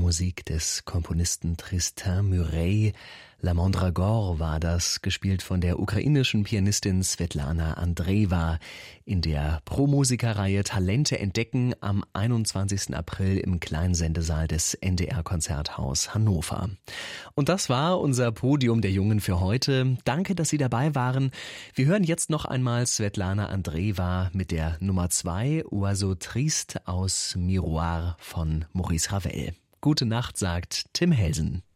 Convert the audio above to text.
Musik des Komponisten Tristan Murey. La Mandragore war das, gespielt von der ukrainischen Pianistin Svetlana Andreeva in der Pro-Musiker-Reihe Talente entdecken am 21. April im Kleinsendesaal des NDR-Konzerthaus Hannover. Und das war unser Podium der Jungen für heute. Danke, dass Sie dabei waren. Wir hören jetzt noch einmal Svetlana Andreeva mit der Nummer 2, Oiseau Triste aus Miroir von Maurice Ravel. Gute Nacht, sagt Tim Helsen.